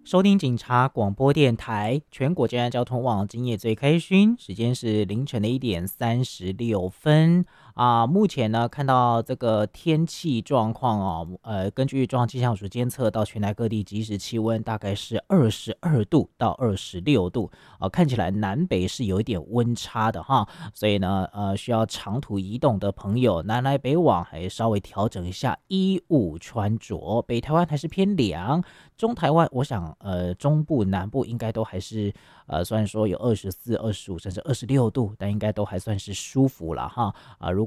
收听警察广播电台，全国交通网今夜最开讯，时间是凌晨的1点36分目前呢，看到这个天气状况哦，根据中央气象署监测到全台各地即时气温大概是22度到26度看起来南北是有一点温差的哈，所以呢，需要长途移动的朋友，南来北往还稍微调整一下衣物穿着，北台湾还是偏凉。中台湾，我想，中部、南部应该都还是，虽然说有24、25甚至26度，但应该都还算是舒服了哈。如